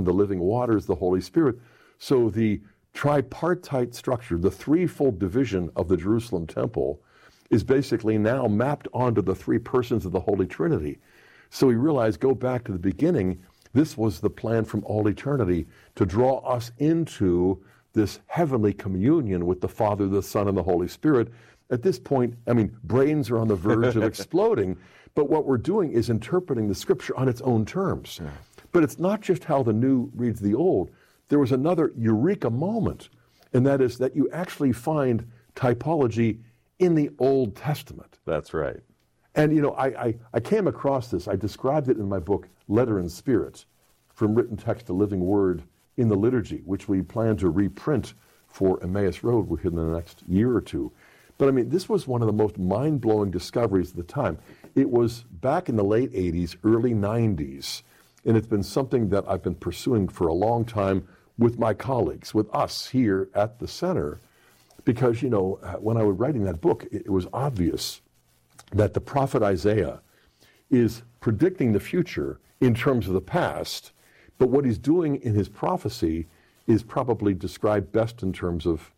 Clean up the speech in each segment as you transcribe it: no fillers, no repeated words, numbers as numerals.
the living waters, the Holy Spirit. So the tripartite structure, the threefold division of the Jerusalem temple, is basically now mapped onto the three persons of the Holy Trinity. So we realize, go back to the beginning, this was the plan from all eternity to draw us into this heavenly communion with the Father, the Son, and the Holy Spirit. At this point, I mean, brains are on the verge of exploding, but what we're doing is interpreting the Scripture on its own terms. Yeah. But it's not just how the new reads the old. There was another eureka moment, and that is that you actually find typology in the Old Testament. That's right. And, you know, I came across this. I described it in my book, Letter and Spirit, From Written Text to Living Word in the Liturgy, which we plan to reprint for Emmaus Road within the next year or two. But, I mean, this was one of the most mind-blowing discoveries of the time. It was back in the late 80s, early 90s, and it's been something that I've been pursuing for a long time with my colleagues, with us here at the center, because, you know, when I was writing that book, it was obvious that the prophet Isaiah is predicting the future in terms of the past, but what he's doing in his prophecy is probably described best in terms of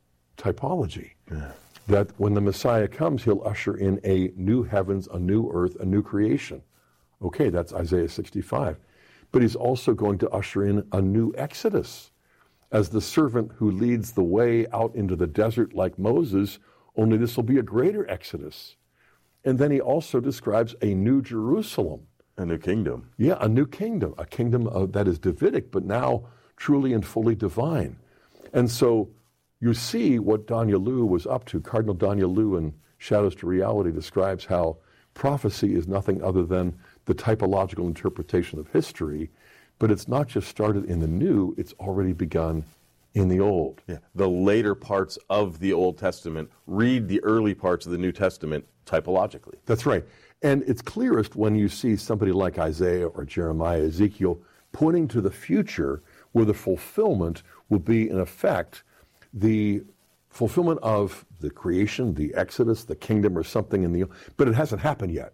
typology. Yeah. That when the Messiah comes, he'll usher in a new heavens, a new earth, a new creation. Okay, that's Isaiah 65. But he's also going to usher in a new Exodus as the servant who leads the way out into the desert like Moses, only this will be a greater Exodus. And then he also describes a new Jerusalem. A new kingdom. Yeah, a new kingdom, a kingdom that is Davidic, but now truly and fully divine. And so you see what Daniel Liu was up to. Cardinal Daniel Liu in Shadows to Reality describes how prophecy is nothing other than the typological interpretation of history, but it's not just started in the new, it's already begun in the old. Yeah. The later parts of the Old Testament read the early parts of the New Testament typologically. That's right. And it's clearest when you see somebody like Isaiah or Jeremiah, Ezekiel, pointing to the future where the fulfillment will be, in effect, the fulfillment of the creation, the Exodus, the kingdom, or something in the... But it hasn't happened yet.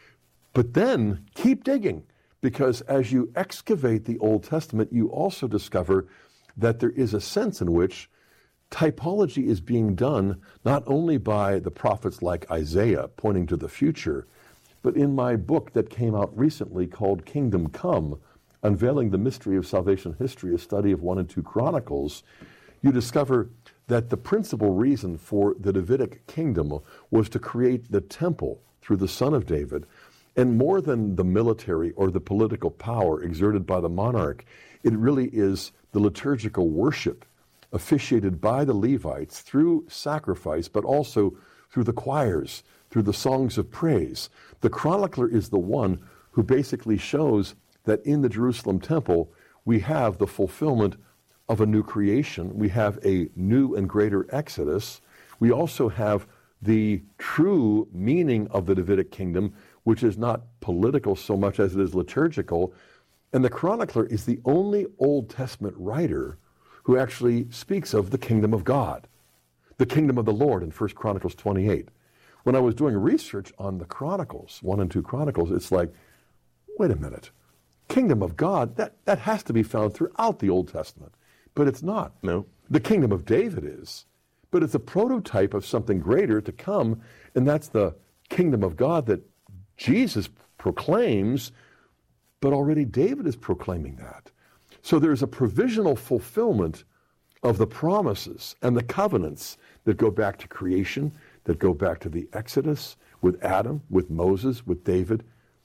But then keep digging, because as you excavate the Old Testament, you also discover that there is a sense in which typology is being done not only by the prophets like Isaiah pointing to the future, but in my book that came out recently called Kingdom Come, Unveiling the Mystery of Salvation History, a study of 1 and 2 Chronicles, you discover that the principal reason for the Davidic kingdom was to create the temple through the Son of David. And more than the military or the political power exerted by the monarch, it really is the liturgical worship officiated by the Levites through sacrifice, but also through the choirs, through the songs of praise. The chronicler is the one who basically shows that in the Jerusalem temple, we have the fulfillment of a new creation. We have a new and greater Exodus. We also have the true meaning of the Davidic kingdom, which is not political so much as it is liturgical. And the chronicler is the only Old Testament writer who actually speaks of the kingdom of God, the kingdom of the Lord in 1 Chronicles 28. When I was doing research on the Chronicles, 1 and 2 Chronicles, it's like, wait a minute, kingdom of God, that has to be found throughout the Old Testament. But it's not. No. The kingdom of David is. But it's a prototype of something greater to come, and that's the kingdom of God that Jesus proclaims, but already David is proclaiming that. So there's a provisional fulfillment of the promises and the covenants that go back to creation, that go back to the Exodus, with Adam, with Moses, with David.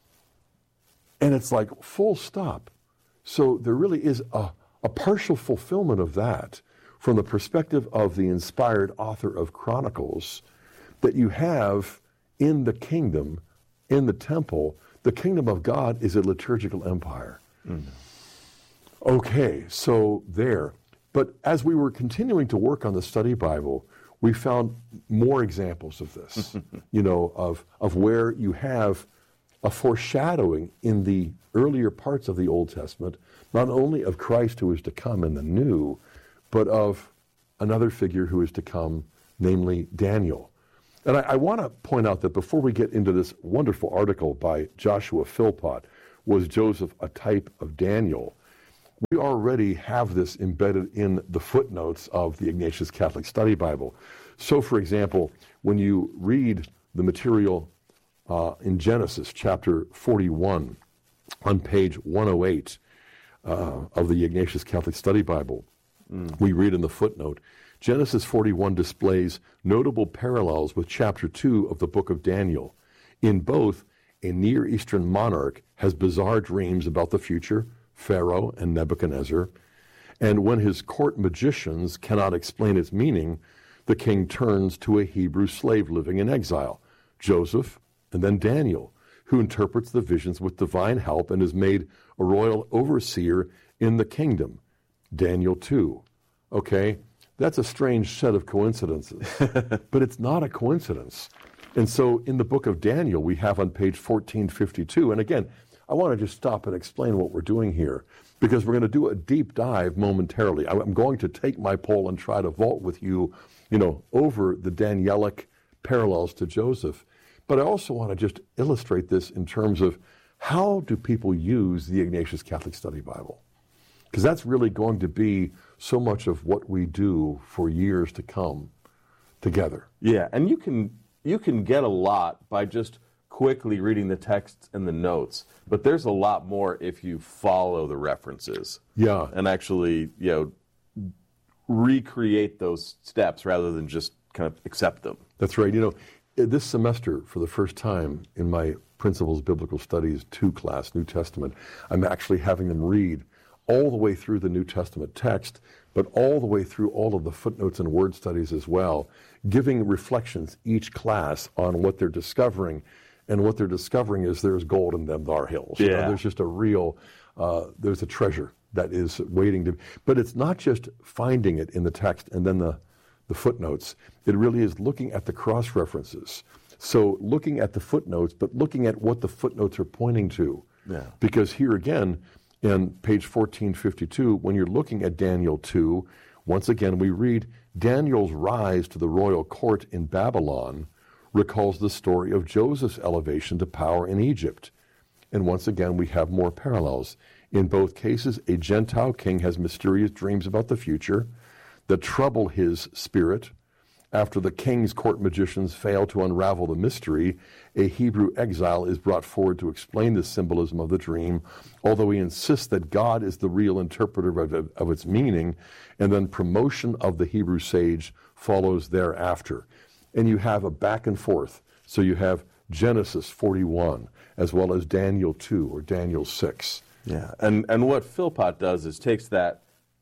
And it's like full stop. So there really is a partial fulfillment of that from the perspective of the inspired author of Chronicles that you have in the kingdom, in the temple. The kingdom of God is a liturgical empire. Mm-hmm. Okay, so there. But as we were continuing to work on the study Bible, we found more examples of this, of where you have a foreshadowing in the earlier parts of the Old Testament, not only of Christ who is to come in the new, but of another figure who is to come, namely Daniel. And I want to point out that before we get into this wonderful article by Joshua Philpott, Was Joseph a Type of Daniel? we already have this embedded in the footnotes of the Ignatius Catholic Study Bible. So, for example, when you read the material in Genesis chapter 41 on page 108 of the Ignatius Catholic Study Bible, we read in the footnote, Genesis 41 displays notable parallels with chapter 2 of the book of Daniel. In both, a Near Eastern monarch has bizarre dreams about the future, Pharaoh and Nebuchadnezzar, and when his court magicians cannot explain its meaning, the king turns to a Hebrew slave living in exile, Joseph, and then Daniel, who interprets the visions with divine help and is made a royal overseer in the kingdom, Daniel 2. Okay, that's a strange set of coincidences, but it's not a coincidence. And so in the book of Daniel, we have on page 1452, and again, I want to just stop and explain what we're doing here, because we're going to do a deep dive momentarily. I'm going to take my pole and try to vault with you, over the Danielic parallels to Joseph. But I also want to just illustrate this in terms of how do people use the Ignatius Catholic Study Bible? Because that's really going to be so much of what we do for years to come together. Yeah, and you can get a lot by just quickly reading the texts and the notes, but there's a lot more if you follow the references. Yeah. And actually, recreate those steps rather than just kind of accept them. That's right. This semester, for the first time in my Principles Biblical Studies 2 class, New Testament, I'm actually having them read all the way through the New Testament text, but all the way through all of the footnotes and word studies as well, giving reflections each class on what they're discovering. And what they're discovering is there's gold in them thar hills. Yeah. There's just a real, there's a treasure that is waiting to, but it's not just finding it in the text and then the footnotes. It really is looking at the cross-references. So looking at the footnotes, but looking at what the footnotes are pointing to. Yeah. Because here again, in page 1452, when you're looking at Daniel 2, once again we read, Daniel's rise to the royal court in Babylon recalls the story of Joseph's elevation to power in Egypt. And once again, we have more parallels. In both cases, a Gentile king has mysterious dreams about the future that trouble his spirit. After the king's court magicians fail to unravel the mystery, a Hebrew exile is brought forward to explain the symbolism of the dream, although he insists that God is the real interpreter of its meaning, and then promotion of the Hebrew sage follows thereafter. And you have a back and forth. So you have Genesis 41, as well as Daniel 2 or Daniel 6. Yeah, and what Philpott does is takes that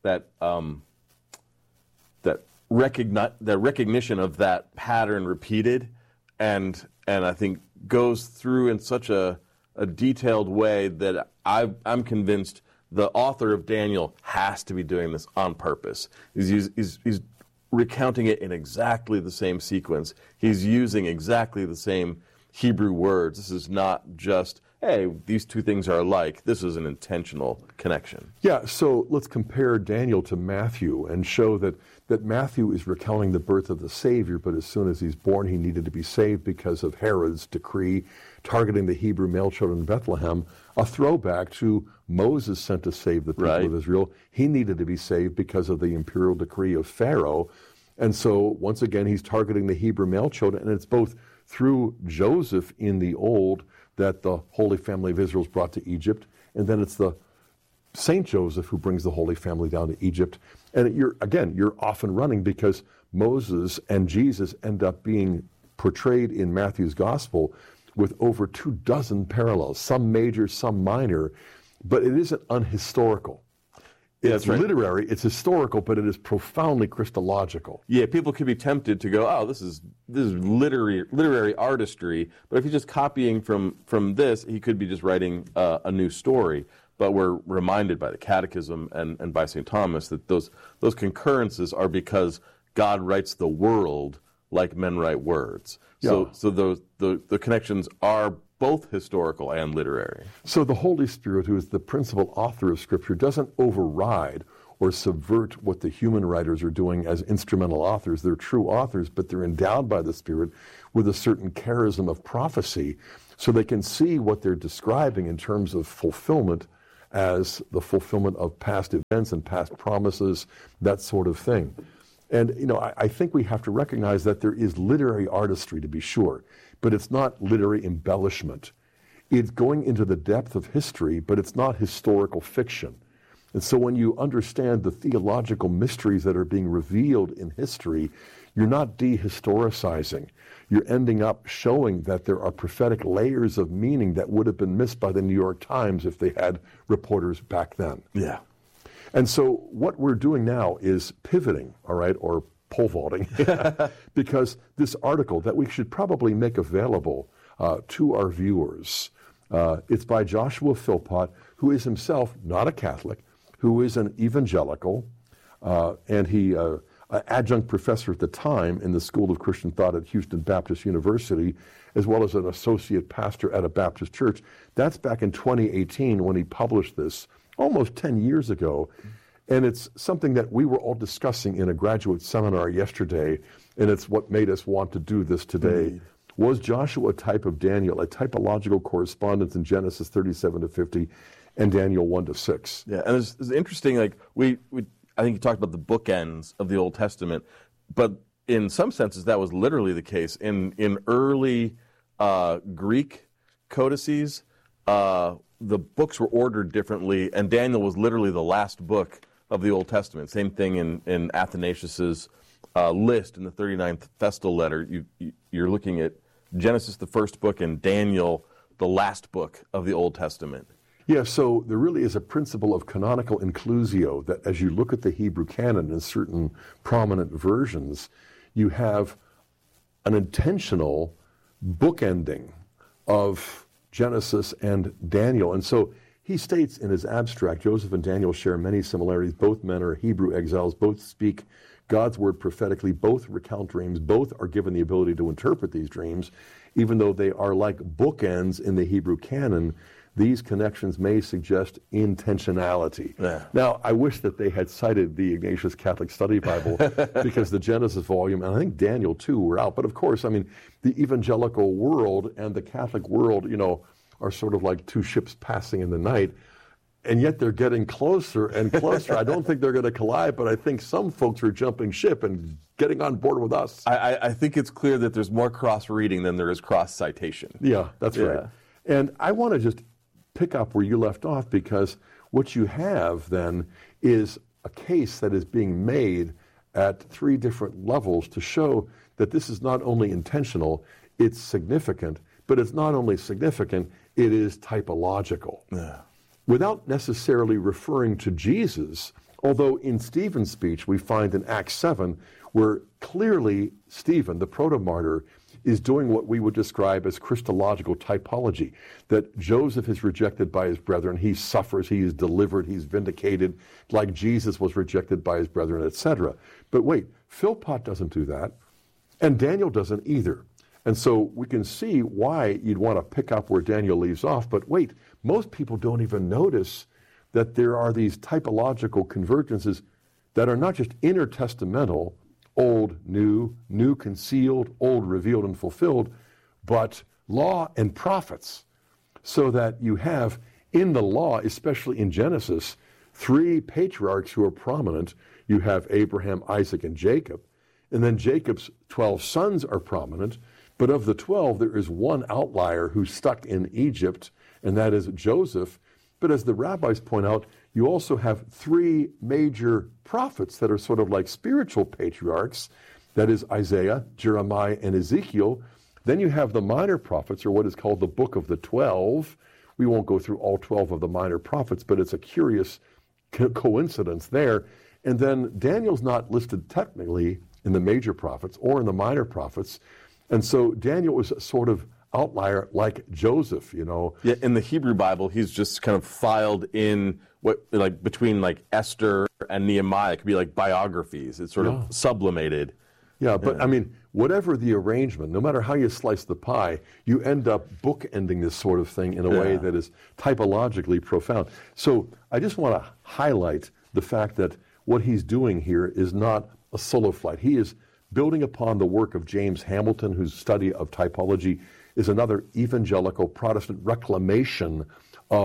recognition of that pattern repeated, and I think goes through in such a detailed way that I'm convinced the author of Daniel has to be doing this on purpose. He's recounting it in exactly the same sequence. He's using exactly the same Hebrew words. This is not just, hey, these two things are alike. This is an intentional connection. Yeah, so let's compare Daniel to Matthew and show that Matthew is recounting the birth of the Savior, but as soon as he's born, he needed to be saved because of Herod's decree targeting the Hebrew male children in Bethlehem, a throwback to Moses sent to save the people of Israel. He needed to be saved because of the imperial decree of Pharaoh. And so, once again, he's targeting the Hebrew male children, and it's both through Joseph in the Old that the Holy Family of Israel is brought to Egypt, and then it's the Saint Joseph who brings the Holy Family down to Egypt. And you're off and running because Moses and Jesus end up being portrayed in Matthew's Gospel with over 24 parallels, some major, some minor, but it isn't unhistorical. It's literary, it's historical, but it is profoundly Christological. Yeah, people could be tempted to go, oh, this is literary artistry, but if he's just copying from this, he could be just writing a new story. But we're reminded by the Catechism and by St. Thomas that those concurrences are because God writes the world like men write words. So the connections are both historical and literary. So the Holy Spirit, who is the principal author of Scripture, doesn't override or subvert what the human writers are doing as instrumental authors. They're true authors, but they're endowed by the Spirit with a certain charism of prophecy so they can see what they're describing in terms of fulfillment as the fulfillment of past events and past promises, that sort of thing. And, I think we have to recognize that there is literary artistry, to be sure, but it's not literary embellishment. It's going into the depth of history, but it's not historical fiction. And so when you understand the theological mysteries that are being revealed in history, you're not dehistoricizing. You're ending up showing that there are prophetic layers of meaning that would have been missed by the New York Times if they had reporters back then. Yeah. And so what we're doing now is pivoting, all right, or pole vaulting, because this article that we should probably make available to our viewers, it's by Joshua Philpott, who is himself not a Catholic, who is an evangelical, and he adjunct professor at the time in the School of Christian Thought at Houston Baptist University, as well as an associate pastor at a Baptist church. That's back in 2018 when he published this, almost 10 years ago. And it's something that we were all discussing in a graduate seminar yesterday, and it's what made us want to do this today. Mm-hmm. Was Joshua a type of Daniel, a typological correspondence in Genesis 37 to 50 and Daniel 1 to 6? Yeah, and it's interesting, like, I think you talked about the bookends of the Old Testament, but in some senses that was literally the case. In early Greek codices, the books were ordered differently, and Daniel was literally the last book of the Old Testament. Same thing in Athanasius's list in the 39th Festal letter. You're looking at Genesis, the first book, and Daniel, the last book of the Old Testament. Yeah, so there really is a principle of canonical inclusio that as you look at the Hebrew canon in certain prominent versions, you have an intentional bookending of Genesis and Daniel. And so he states in his abstract, Joseph and Daniel share many similarities. Both men are Hebrew exiles. Both speak God's word prophetically. Both recount dreams. Both are given the ability to interpret these dreams. Even though they are like bookends in the Hebrew canon, these connections may suggest intentionality. Yeah. Now, I wish that they had cited the Ignatius Catholic Study Bible because the Genesis volume, and I think Daniel too, were out. But of course, I mean, the evangelical world and the Catholic world, are sort of like two ships passing in the night. And yet they're getting closer and closer. I don't think they're going to collide, but I think some folks are jumping ship and getting on board with us. I think it's clear that there's more cross-reading than there is cross-citation. Yeah, that's right. And I want to just pick up where you left off, because what you have then is a case that is being made at three different levels to show that this is not only intentional, it's significant, but it's not only significant, it is typological. Yeah. Without necessarily referring to Jesus, although in Stephen's speech we find in Acts 7 where clearly Stephen, the proto-martyr, is doing what we would describe as Christological typology, that Joseph is rejected by his brethren, he suffers, he is delivered, he's vindicated, like Jesus was rejected by his brethren, etc. But wait, Philpott doesn't do that, and Daniel doesn't either. And so we can see why you'd want to pick up where Daniel leaves off, but wait, most people don't even notice that there are these typological convergences that are not just intertestamental, old, new concealed, old revealed and fulfilled, but law and prophets. So that you have in the law, especially in Genesis, three patriarchs who are prominent. You have Abraham, Isaac, and Jacob. And then Jacob's 12 sons are prominent. But of the 12, there is one outlier who's stuck in Egypt, and that is Joseph. But as the rabbis point out, you also have three major prophets that are sort of like spiritual patriarchs. That is Isaiah, Jeremiah, and Ezekiel. Then you have the minor prophets, or what is called the Book of the 12. We won't go through all 12 of the minor prophets, but it's a curious coincidence there. And then Daniel's not listed technically in the major prophets or in the minor prophets. And so Daniel was a sort of outlier like Joseph, Yeah, in the Hebrew Bible, he's just kind of filed in between Esther and Nehemiah. It could be like biographies. It's sort of sublimated. Yeah, but I mean, whatever the arrangement, no matter how you slice the pie, you end up bookending this sort of thing in a way that is typologically profound. So I just want to highlight the fact that what he's doing here is not a solo flight. He is building upon the work of James Hamilton, whose study of typology is another evangelical Protestant reclamation of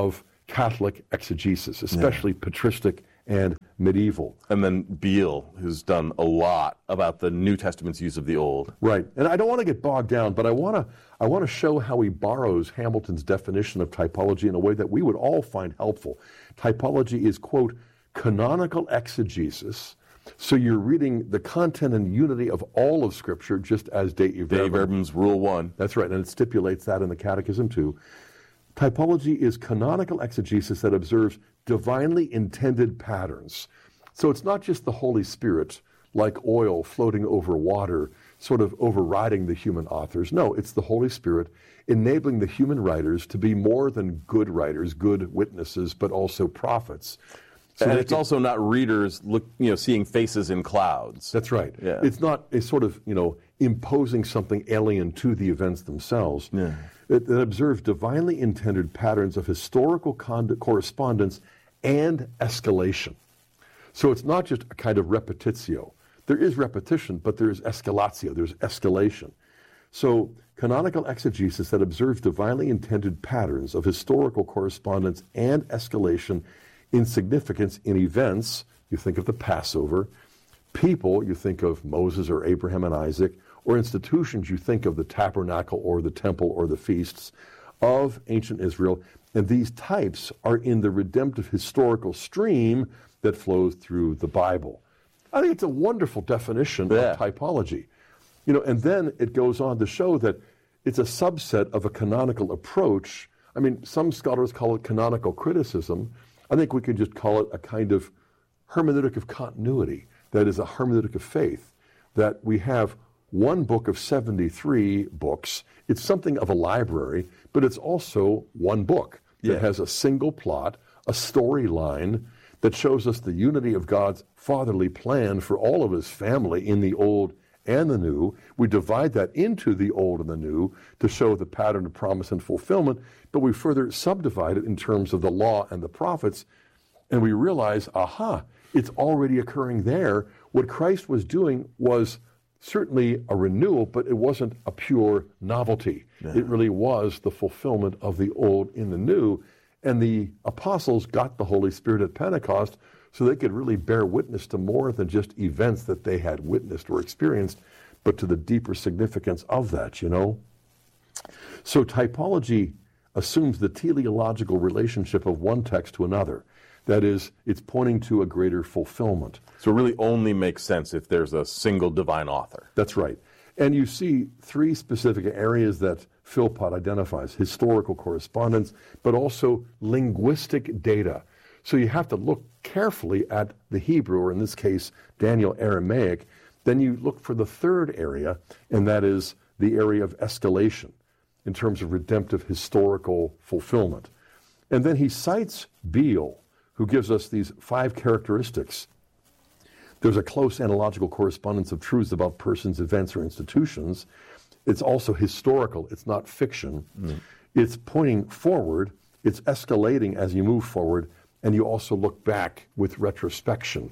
Catholic exegesis, especially patristic and medieval. And then Beale, who's done a lot about the New Testament's use of the Old. Right. And I don't want to get bogged down, but I want to show how he borrows Hamilton's definition of typology in a way that we would all find helpful. Typology is, quote, canonical exegesis. So you're reading the content and unity of all of Scripture, just as Dei Verbum's Rule 1. That's right, and it stipulates that in the Catechism too. Typology is canonical exegesis that observes divinely intended patterns. So it's not just the Holy Spirit, like oil floating over water, sort of overriding the human authors. No, it's the Holy Spirit enabling the human writers to be more than good writers, good witnesses, but also prophets. So and it's also not readers seeing faces in clouds. That's right. Yeah. It's not a sort of, imposing something alien to the events themselves. Yeah. It observes divinely intended patterns of historical correspondence and escalation. So it's not just a kind of repetitio. There is repetition, but there's escalatio, there's escalation. So canonical exegesis that observes divinely intended patterns of historical correspondence and escalation in significance in events, you think of the Passover, people, you think of Moses or Abraham and Isaac, or institutions, you think of the tabernacle or the temple or the feasts of ancient Israel. And these types are in the redemptive historical stream that flows through the Bible. I think it's a wonderful definition of typology. And then it goes on to show that it's a subset of a canonical approach. I mean, some scholars call it canonical criticism. I think we can just call it a kind of hermeneutic of continuity, that is a hermeneutic of faith, that we have one book of 73 books. It's something of a library, but it's also one book that has a single plot, a storyline that shows us the unity of God's fatherly plan for all of his family in the Old and the New. We divide that into the Old and the New to show the pattern of promise and fulfillment, but we further subdivide it in terms of the law and the prophets, and we realize, it's already occurring there. What Christ was doing was certainly a renewal, but it wasn't a pure novelty. Yeah. It really was the fulfillment of the Old in the New, and the apostles got the Holy Spirit at Pentecost so they could really bear witness to more than just events that they had witnessed or experienced, but to the deeper significance of that, So typology assumes the teleological relationship of one text to another. That is, it's pointing to a greater fulfillment. So it really only makes sense if there's a single divine author. That's right. And you see three specific areas that Philpott identifies: historical correspondence, but also linguistic data. So you have to look carefully at the Hebrew, or in this case, Daniel Aramaic. Then you look for the third area, and that is the area of escalation in terms of redemptive historical fulfillment. And then he cites Beale, who gives us these 5 characteristics. There's a close analogical correspondence of truths about persons, events, or institutions. It's also historical. It's not fiction. It's pointing forward. It's escalating as you move forward, and you also look back with retrospection.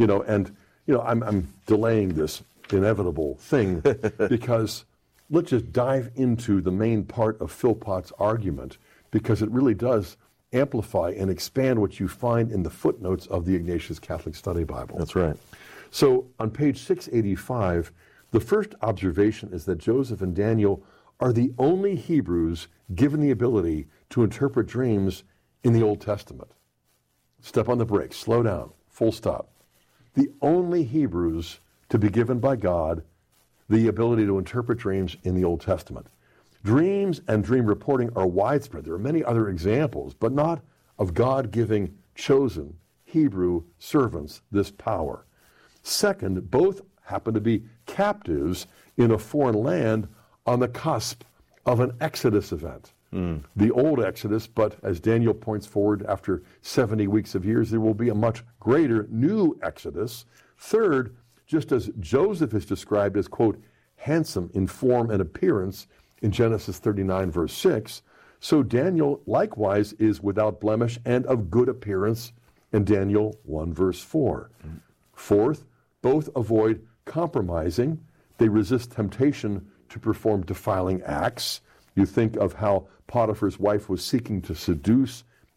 I'm delaying this inevitable thing because let's just dive into the main part of Philpott's argument, because it really does amplify and expand what you find in the footnotes of the Ignatius Catholic Study Bible. That's right. So on page 685, the first observation is that Joseph and Daniel are the only Hebrews given the ability to interpret dreams in the Old Testament. Step on the brakes, slow down, full stop. The only Hebrews to be given by God the ability to interpret dreams in the Old Testament. Dreams and dream reporting are widespread. There are many other examples, but not of God giving chosen Hebrew servants this power. Second, both happen to be captives in a foreign land on the cusp of an Exodus event. The old Exodus, but as Daniel points forward, after 70 weeks of years, there will be a much greater new Exodus. Third, just as Joseph is described as, quote, handsome in form and appearance in Genesis 39, verse 6, so Daniel likewise is without blemish and of good appearance in Daniel 1, verse 4. Fourth, both avoid compromising. They resist temptation to perform defiling acts. You think of how Potiphar's wife was seeking to seduce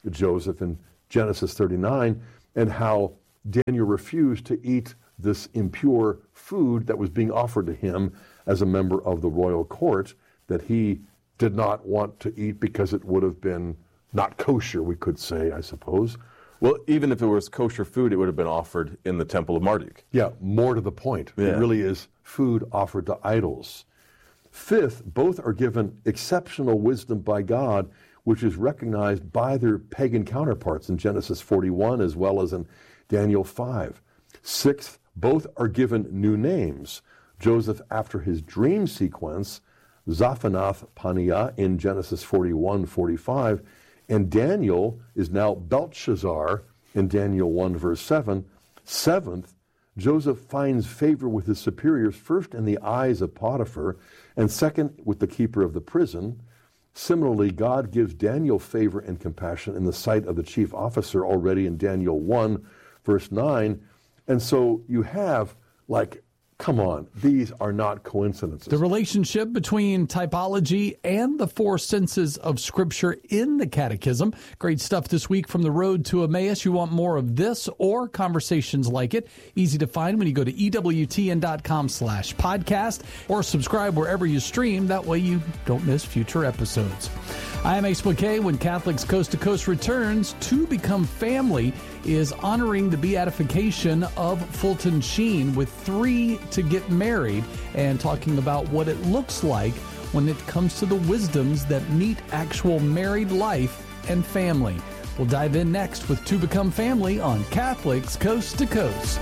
Joseph in Genesis 39, and how Daniel refused to eat this impure food that was being offered to him as a member of the royal court that he did not want to eat because it would have been not kosher, we could say, I suppose. Well, even if it was kosher food, it would have been offered in the temple of Marduk. Yeah, more to the point. Yeah. It really is food offered to idols. Fifth, both are given exceptional wisdom by God, which is recognized by their pagan counterparts in Genesis 41 as well as in Daniel 5. Sixth, both are given new names. Joseph, after his dream sequence, Zaphanath-Paneah in Genesis 41-45, and Daniel is now Belshazzar in Daniel 1, verse 7. Seventh, Joseph finds favor with his superiors, first in the eyes of Potiphar, and second with the keeper of the prison. Similarly, God gives Daniel favor and compassion in the sight of the chief officer already in Daniel 1, verse 9. And so you have, come on, these are not coincidences. The relationship between typology and the four senses of Scripture in the Catechism. Great stuff this week from The Road to Emmaus. You want more of this or conversations like it? Easy to find when you go to EWTN.com/podcast or subscribe wherever you stream. That way you don't miss future episodes. I am Ace McKay. When Catholics Coast to Coast returns, To Become Family is honoring the beatification of Fulton Sheen with 3 to get married and talking about what it looks like when it comes to the wisdoms that meet actual married life and family. We'll dive in next with To Become Family on Catholics Coast to Coast.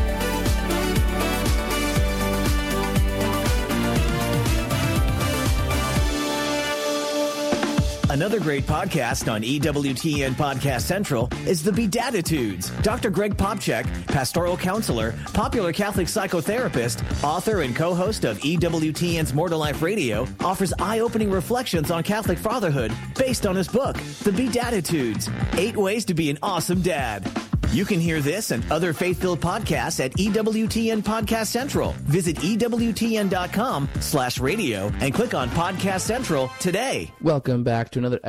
Another great podcast on EWTN Podcast Central is The Beatitudes. Dr. Greg Popchak, pastoral counselor, popular Catholic psychotherapist, author and co-host of EWTN's More to Life Radio, offers eye-opening reflections on Catholic fatherhood based on his book, The Beatitudes, 8 Ways to Be an Awesome Dad. You can hear this and other faith-filled podcasts at EWTN Podcast Central. Visit EWTN.com/radio and click on Podcast Central today. Welcome back to another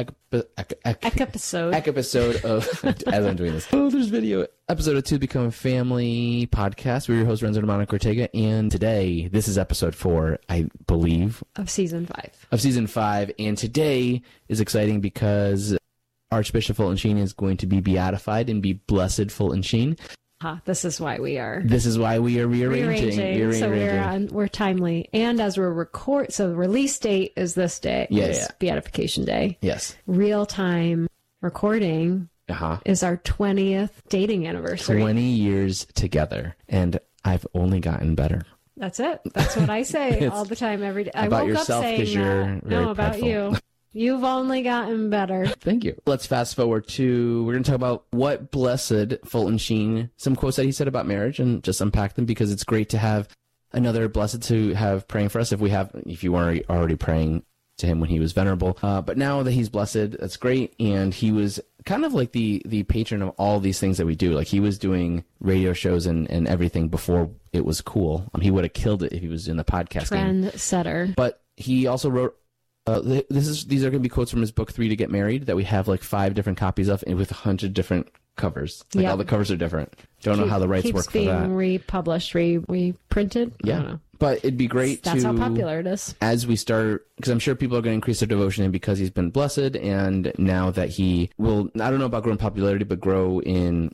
episode of, as I'm doing this, there's video, episode of To Become Family podcast. We're your host, Renzo Monica Ortega, and today, this is episode 4, I believe. Of season 5. And today is exciting because Archbishop Fulton Sheen is going to be beatified and be blessed Fulton Sheen. This is why we are rearranging. So we're timely. And as we're so the release date is this day. Yeah. Beatification Day. Yes. Real time recording is our 20th dating anniversary. 20 years together. And I've only gotten better. That's it. That's what I say all the time, every day. I about woke yourself, up saying you're that. very No, about prideful. you. You've only gotten better. Thank you. Let's fast forward to, we're going to talk about what blessed Fulton Sheen, some quotes that he said about marriage, and just unpack them, because it's great to have another blessed to have praying for us if you weren't already praying to him when he was venerable. But now that he's blessed, that's great. And he was kind of like the patron of all these things that we do. Like, he was doing radio shows and everything before it was cool. He would have killed it if he was in the podcast game. Trendsetter. But he also wrote, these are going to be quotes from his book 3 to Get Married that we have 5 different copies of, and with 100 different covers. All the covers are different. Don't know how the rights work for that. Keeps being republished, reprinted. Yeah. I don't know. But it'd be great That's how popular it is. As we start, because I'm sure people are going to increase their devotion in because he's been blessed, and now that he will, I don't know about grow in popularity, but grow in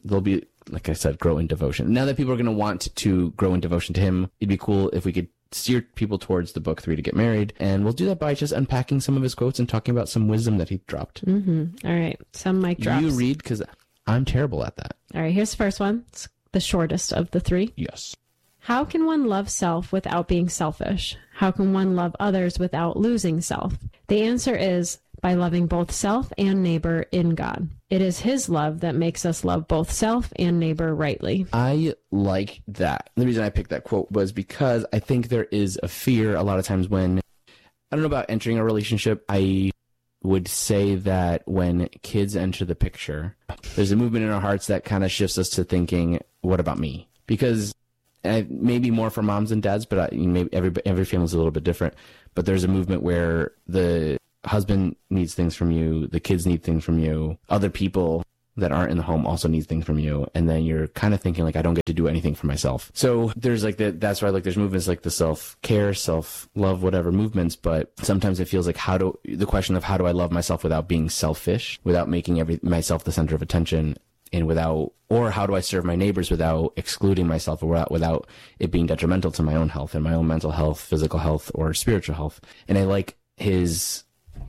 devotion. Now that people are going to want to grow in devotion to him, it'd be cool if we could steer people towards the book 3 to Get Married, and we'll do that by just unpacking some of his quotes and talking about some wisdom that he dropped. Mm-hmm. All right, some mic drops. You read, because I'm terrible at that. All right, here's the first one. It's the shortest of the 3. Yes. How can one love self without being selfish? How can one love others without losing self? The answer is by loving both self and neighbor in God. It is his love that makes us love both self and neighbor rightly. I like that. The reason I picked that quote was because I think there is a fear a lot of times when, I don't know about entering a relationship, I would say that when kids enter the picture, there's a movement in our hearts that kind of shifts us to thinking, what about me? Because maybe more for moms and dads, but maybe every family's a little bit different. But there's a movement where the husband needs things from you, the kids need things from you, other people that aren't in the home also needs things from you, and then you're kind of thinking like, I don't get to do anything for myself. So there's like that's why like there's movements like the self-care, self-love, whatever movements, but sometimes it feels like the question of how do I love myself without being selfish, without making myself the center of attention, and or how do I serve my neighbors without excluding myself, or without it being detrimental to my own health and my own mental health, physical health, or spiritual health. And I like his,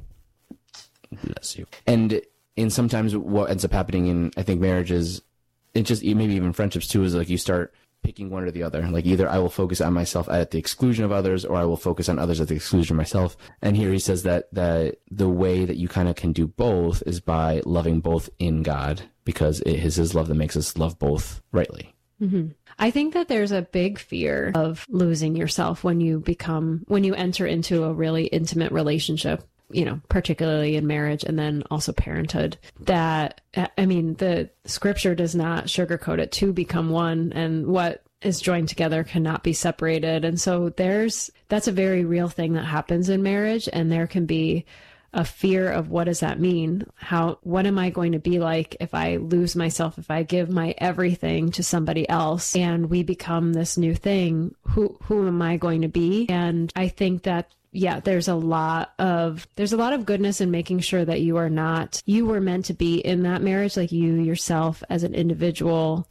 bless you. And sometimes what ends up happening in, I think, marriages, it just, maybe even friendships too, is like you start picking one or the other. Like either I will focus on myself at the exclusion of others, or I will focus on others at the exclusion of myself. And here he says that the way that you kind of can do both is by loving both in God, because it is his love that makes us love both rightly. Mm-hmm. I think that there's a big fear of losing yourself when you enter into a really intimate relationship, particularly in marriage and then also parenthood. That, I mean, the scripture does not sugarcoat it. Two become one, and what is joined together cannot be separated. And so that's a very real thing that happens in marriage. And there can be a fear of, what does that mean? What am I going to be like if I lose myself, if I give my everything to somebody else and we become this new thing? Who am I going to be? And I think that, there's a lot of goodness in making sure that you were meant to be in that marriage. Like you yourself as an individual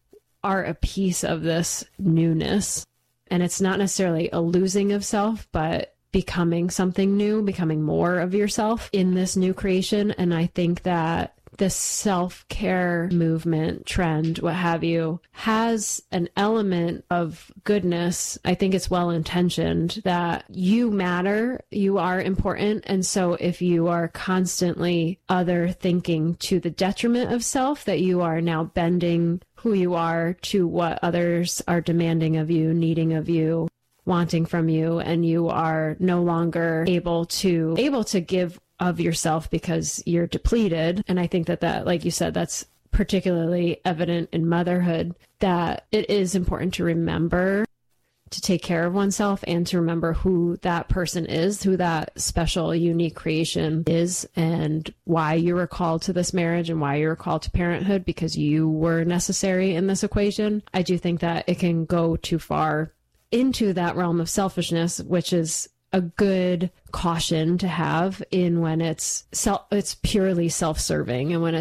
are a piece of this newness. And it's not necessarily a losing of self, but becoming something new, becoming more of yourself in this new creation. And I think that the self-care movement, trend, what have you, has an element of goodness. I think it's well-intentioned, that you matter, you are important. And so if you are constantly other thinking to the detriment of self, that you are now bending who you are to what others are demanding of you, needing of you, wanting from you, and you are no longer able to give of yourself because you're depleted. And I think that, like you said, that's particularly evident in motherhood, that it is important to remember to take care of oneself and to remember who that person is, who that special, unique creation is, and why you were called to this marriage and why you were called to parenthood, because you were necessary in this equation. I do think that it can go too far into that realm of selfishness, which is a good caution to have in when it's purely self-serving, and when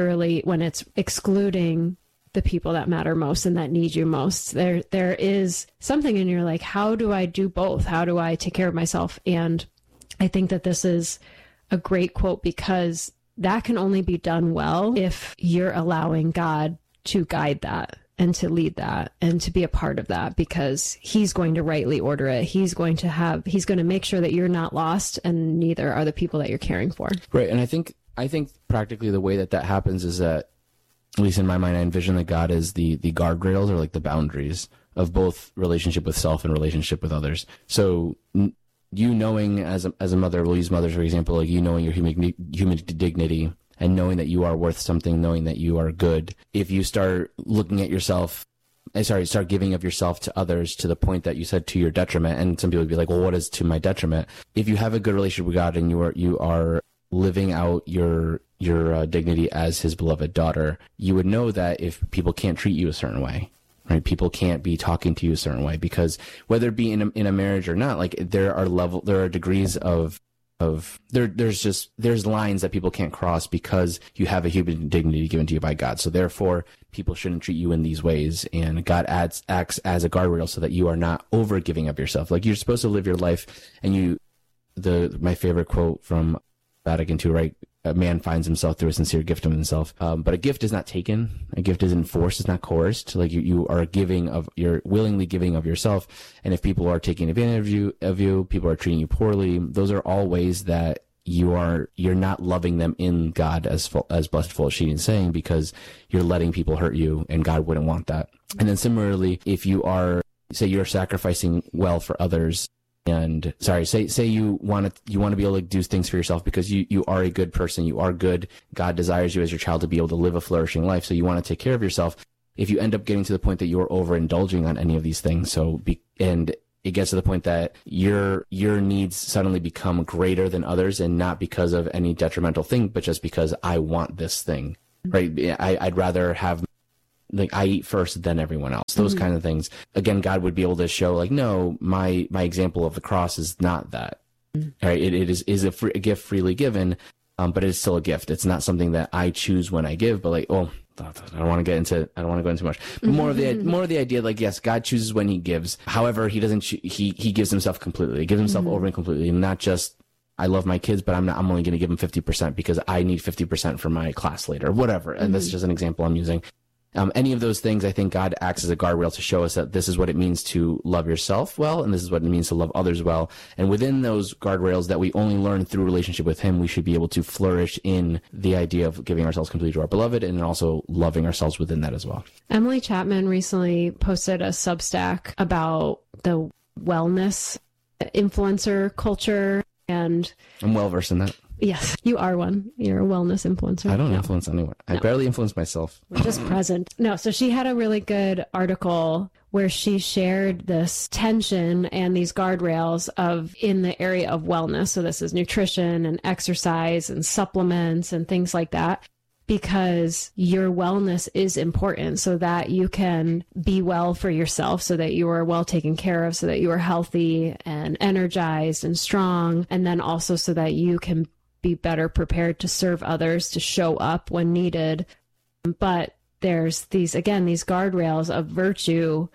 it's excluding the people that matter most and that need you most. There is something in your, like, how do I do both? How do I take care of myself? And I think that this is a great quote, because that can only be done well if you're allowing God to guide that and to lead that and to be a part of that, because he's going to rightly order it. He's going to make sure that you're not lost, and neither are the people that you're caring for. Right. And I think practically the way that happens is that, at least in my mind, I envision that God is the guardrails, or like the boundaries of both relationship with self and relationship with others. So you knowing as a mother, we'll use mothers for example, like you knowing your human dignity, and knowing that you are worth something, knowing that you are good. If you start looking at yourself, start giving of yourself to others to the point that you said to your detriment, and some people would be like, well, what is to my detriment? If you have a good relationship with God and you are living out your dignity as his beloved daughter, you would know that if people can't treat you a certain way, right? People can't be talking to you a certain way, because whether it be in a marriage or not, like there are degrees of there's lines that people can't cross, because you have a human dignity given to you by God. So therefore, people shouldn't treat you in these ways, and God acts as a guardrail so that you are not over giving of yourself. Like you're supposed to live your life, and my favorite quote from Vatican II, right? A man finds himself through a sincere gift of himself. But a gift is not taken. A gift isn't forced. It's not coerced. Like you're willingly giving of yourself. And if people are taking advantage of you, people are treating you poorly, those are all ways that you're not loving them in God, as Blessed Fulton is saying, because you're letting people hurt you, and God wouldn't want that. And then similarly, if you are, say you're sacrificing well for others, and say you want to be able to do things for yourself because you are a good person, you are good. God desires you as your child to be able to live a flourishing life, so you want to take care of yourself. If you end up getting to the point that you're overindulging on any of these things, and it gets to the point that your needs suddenly become greater than others, and not because of any detrimental thing, but just because I want this thing, right? I'd rather have, like, I eat first than everyone else. Those kind of things. Again, God would be able to show, like, no, my example of the cross is not that. Right? It is a gift freely given, but it's still a gift. It's not something that I choose when I give, but like, I don't want to go into much. But more of the idea, like, yes, God chooses when he gives. However, he doesn't, he gives himself completely. He gives himself over and completely, not just, I love my kids, but I'm only going to give them 50% because I need 50% for my class later, whatever. And that's just an example I'm using. Any of those things, I think God acts as a guardrail to show us that this is what it means to love yourself well, and this is what it means to love others well. And within those guardrails that we only learn through relationship with him, we should be able to flourish in the idea of giving ourselves completely to our beloved, and also loving ourselves within that as well. Emily Chapman recently posted a Substack about the wellness influencer culture, and I'm well versed in that. Yes, you are one. You're a wellness influencer. I don't influence anyone. I barely influence myself. We're just present. No, so she had a really good article where she shared this tension and these guardrails of in the area of wellness. So this is nutrition and exercise and supplements and things like that, because your wellness is important so that you can be well for yourself, so that you are well taken care of, so that you are healthy and energized and strong, and then also so that you can be better prepared to serve others, to show up when needed. But there's these guardrails of virtue,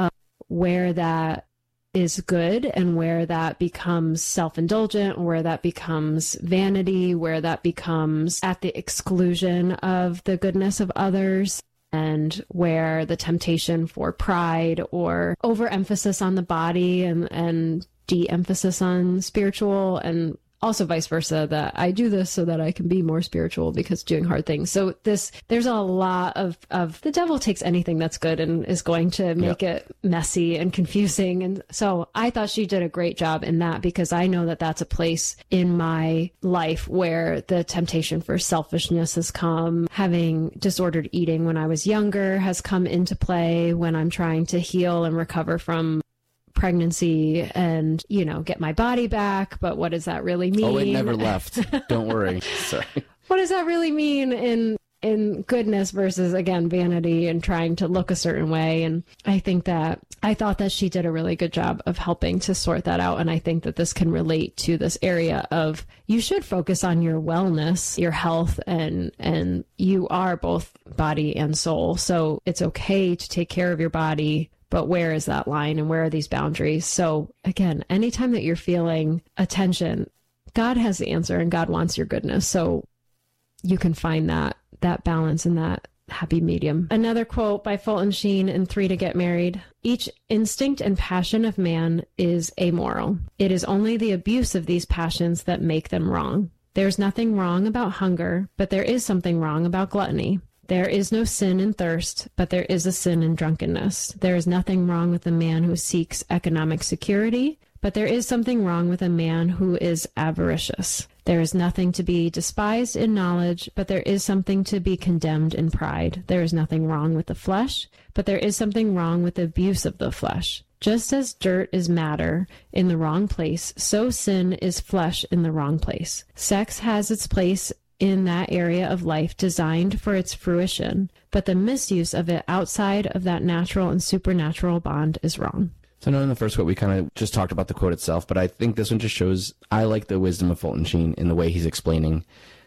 where that is good and where that becomes self-indulgent, where that becomes vanity, where that becomes at the exclusion of the goodness of others, and where the temptation for pride or overemphasis on the body and de-emphasis on spiritual, and also vice versa, that I do this so that I can be more spiritual because doing hard things. So there's a lot of the devil takes anything that's good and is going to make it messy and confusing. And so I thought she did a great job in that, because I know that that's a place in my life where the temptation for selfishness has come. Having disordered eating when I was younger has come into play when I'm trying to heal and recover from pregnancy and, get my body back. But what does that really mean? Oh, it never left. Don't worry. Sorry. What does that really mean in goodness versus, again, vanity and trying to look a certain way? And I thought that she did a really good job of helping to sort that out. And I think that this can relate to this area of, you should focus on your wellness, your health, and you are both body and soul. So it's okay to take care of your body. But where is that line and where are these boundaries? So again, anytime that you're feeling a tension, God has the answer and God wants your goodness. So you can find that balance and that happy medium. Another quote by Fulton Sheen in 3 to Get Married: "Each instinct and passion of man is amoral. It is only the abuse of these passions that make them wrong. There's nothing wrong about hunger, but there is something wrong about gluttony. There is no sin in thirst, but there is a sin in drunkenness. There is nothing wrong with a man who seeks economic security, but there is something wrong with a man who is avaricious. There is nothing to be despised in knowledge, but there is something to be condemned in pride. There is nothing wrong with the flesh, but there is something wrong with the abuse of the flesh. Just as dirt is matter in the wrong place, so sin is flesh in the wrong place. Sex has its place in that area of life designed for its fruition, but the misuse of it outside of that natural and supernatural bond is wrong." So I know in the first quote we kind of just talked about the quote itself, but I think this one just shows, I like the wisdom of Fulton Sheen in the way he's explaining,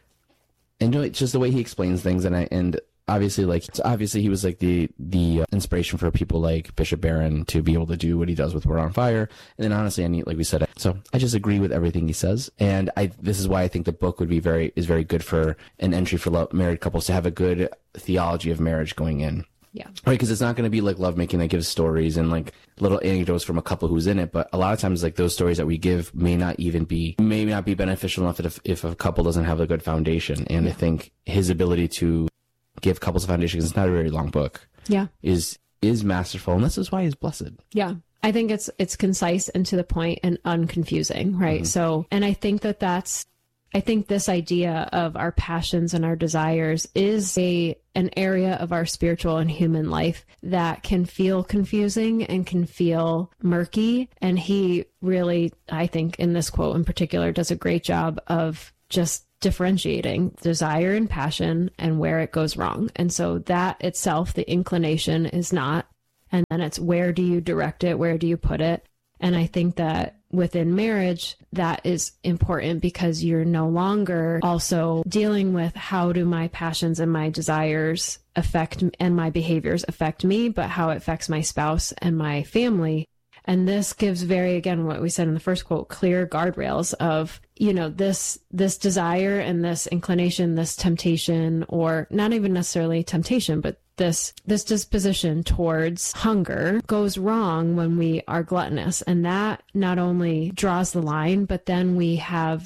and it's just the way he explains things, and obviously he was like the inspiration for people like Bishop Barron to be able to do what he does with We're on Fire. And then honestly, like we said, so I just agree with everything he says. And this is why I think the book is very good for an entry for married couples to have a good theology of marriage going in. Yeah. Right, because it's not going to be like lovemaking that gives stories and like little anecdotes from a couple who's in it, but a lot of times like those stories that we give may not be beneficial enough if a couple doesn't have a good foundation. And I think his ability to give couples a foundation, because it's not a very long book, is masterful, and this is why he's blessed. Yeah. I think it's concise and to the point and unconfusing, right? So, and I think that's I think this idea of our passions and our desires is an area of our spiritual and human life that can feel confusing and can feel murky. And he really, I think in this quote in particular, does a great job of just differentiating desire and passion and where it goes wrong. And so that itself, the inclination is not, and then it's where do you direct it? Where do you put it? And I think that within marriage, that is important because you're no longer also dealing with how do my passions and my desires affect and my behaviors affect me, but how it affects my spouse and my family. And this gives again, what we said in the first quote, clear guardrails of, this desire and this inclination, this temptation, or not even necessarily temptation, but this disposition towards hunger goes wrong when we are gluttonous. And that not only draws the line, but then we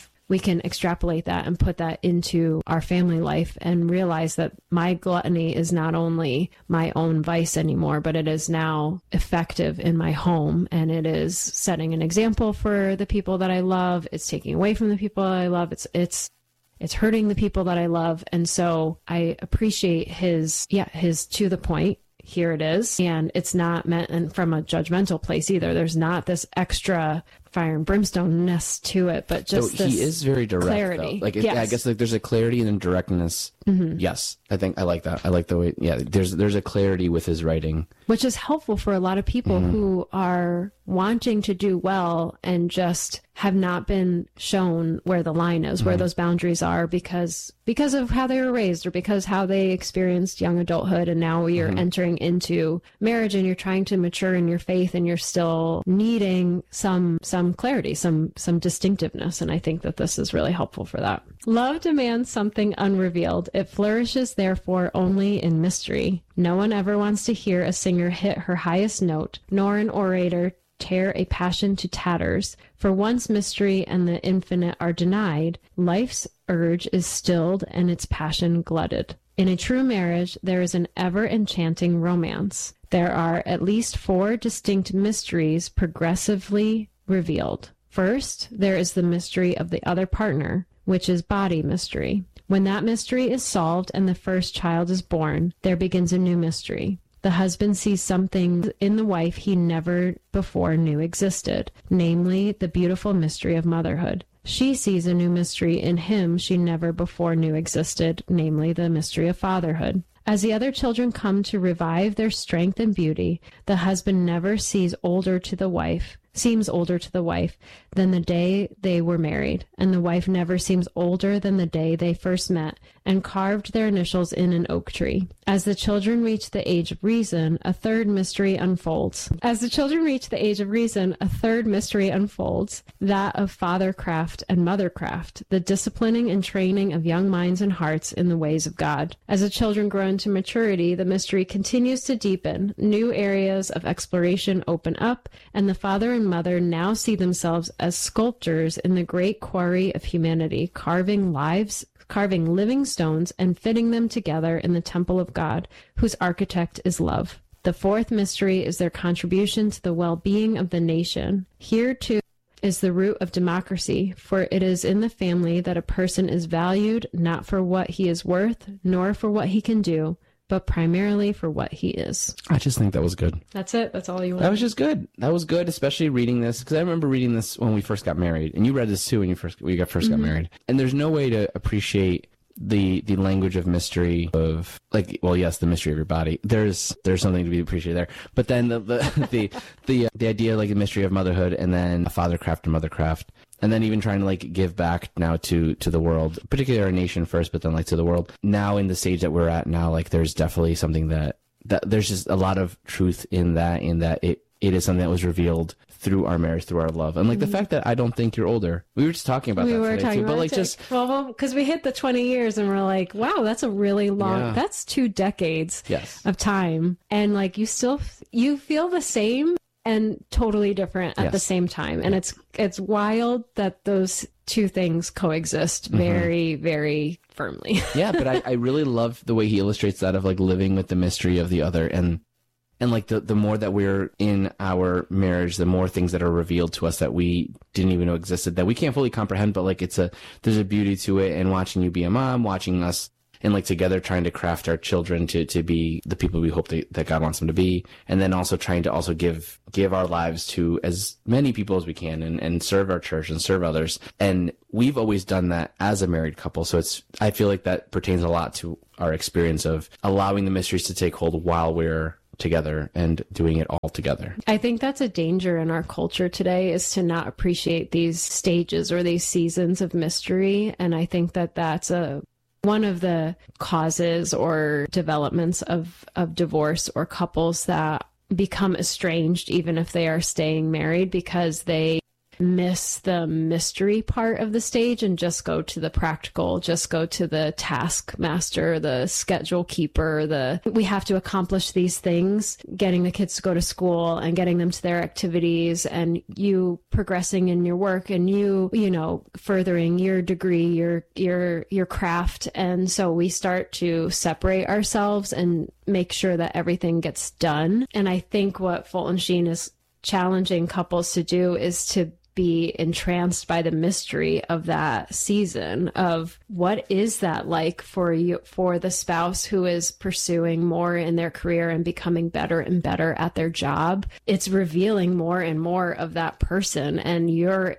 can extrapolate that and put that into our family life and realize that my gluttony is not only my own vice anymore, but it is now effective in my home, and it is setting an example for the people that I love. It's taking away from the people I love. It's hurting the people that I love. And so I appreciate his to the point. Here it is. And it's not meant from a judgmental place either. There's not this extra fire and brimstone-ness to it, but just so this he is very direct, clarity. Though. I guess there's a clarity and a directness. Mm-hmm. Yes. I think I like that. I like the way, there's a clarity with his writing. Which is helpful for a lot of people who are wanting to do well and just have not been shown where the line is, where those boundaries are because of how they were raised or because how they experienced young adulthood. And now you're entering into marriage and you're trying to mature in your faith and you're still needing some clarity, some distinctiveness. And I think that this is really helpful for that. Love demands something unrevealed. It flourishes, therefore, only in mystery. No one ever wants to hear a singer hit her highest note, nor an orator tear a passion to tatters. For once mystery and the infinite are denied, life's urge is stilled and its passion glutted. In a true marriage, there is an ever-enchanting romance. There are at least 4 distinct mysteries progressively revealed. First, there is the mystery of the other partner, which is body mystery. When that mystery is solved and the first child is born, there begins a new mystery. The husband sees something in the wife he never before knew existed, namely the beautiful mystery of motherhood. She sees a new mystery in him she never before knew existed, namely the mystery of fatherhood. As the other children come to revive their strength and beauty, the husband never seems older to the wife than the day they were married, and the wife never seems older than the day they first met and carved their initials in an oak tree. As the children reach the age of reason, a third mystery unfolds. That of fathercraft and mothercraft, the disciplining and training of young minds and hearts in the ways of God. As the children grow into maturity, the mystery continues to deepen. New areas of exploration open up, and the father and mother now see themselves as sculptors in the great quarry of humanity, carving living stones and fitting them together in the temple of God, whose architect is love. The fourth mystery is their contribution to the well-being of the nation. Here, too, is the root of democracy, for it is in the family that a person is valued not for what he is worth, nor for what he can do, but primarily for what he is. I just think that was good. That's it. That's all you want. That was just good. That was good, especially reading this, because I remember reading this when we first got married, and you read this too when we got married. And there's no way to appreciate the language of mystery of the mystery of your body. There's something to be appreciated there. But then the idea like the mystery of motherhood, and then fathercraft and mothercraft. And then even trying to give back now to the world, particularly our nation first, but then to the world. Now in the stage that we're at now, there's definitely something that there's just a lot of truth in that it is something that was revealed through our marriage, through our love. And the fact that I don't think you're older. We were just talking about that today too. But because we hit the 20 years and we're like, wow, that's a really long, that's 2 decades of time. And you feel the same and totally different at the same time. And it's wild that those 2 things coexist very, very firmly. Yeah, but I really love the way he illustrates that of living with the mystery of the other. And And like the more that we're in our marriage, the more things that are revealed to us that we didn't even know existed, that we can't fully comprehend, but like there's a beauty to it. And watching you be a mom, watching us and like together trying to craft our children to be the people we hope that God wants them to be. And then also trying to also give our lives to as many people as we can and serve our church and serve others. And we've always done that as a married couple. So I feel like that pertains a lot to our experience of allowing the mysteries to take hold while we're together and doing it all together. I think that's a danger in our culture today, is to not appreciate these stages or these seasons of mystery. And I think that that's one of the causes or developments of divorce or couples that become estranged, even if they are staying married, because they miss the mystery part of the stage and just go to the practical, just go to the taskmaster, the schedule keeper, we have to accomplish these things, getting the kids to go to school and getting them to their activities, and you progressing in your work, and you know, furthering your degree, your craft. And so we start to separate ourselves and make sure that everything gets done. And I think what Fulton Sheen is challenging couples to do is to be entranced by the mystery of that season of what is that like for you, for the spouse who is pursuing more in their career and becoming better and better at their job. It's revealing more and more of that person, and you're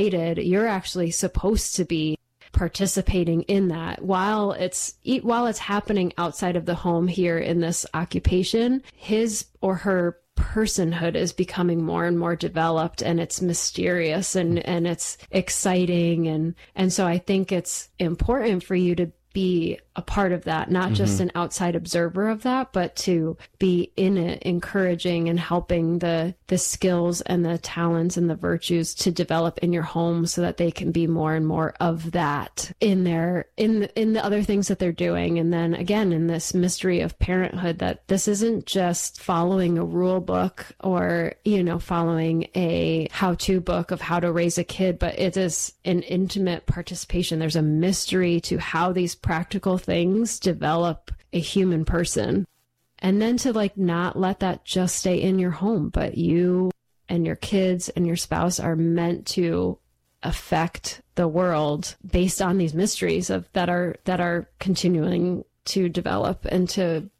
actually supposed to be participating in that while it's happening outside of the home here in this occupation. His or her personhood is becoming more and more developed, and it's mysterious and it's exciting. And so I think it's important for you to be a part of that, not just an outside observer of that, but to be in it, encouraging and helping the skills and the talents and the virtues to develop in your home so that they can be more and more of that in the other things that they're doing. And then again, in this mystery of parenthood, that this isn't just following a rule book or, you know, following a how-to book of how to raise a kid, but it is an intimate participation. There's a mystery to how these practical things develop a human person. And then to like not let that just stay in your home, but you and your kids and your spouse are meant to affect the world based on these mysteries that are continuing to develop and to